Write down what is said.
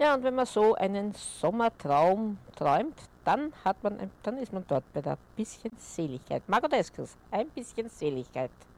Ja, und wenn man so einen Sommertraum träumt, dann ist man dort bei der bisschen Seligkeit. Magodeskos, ein bisschen Seligkeit.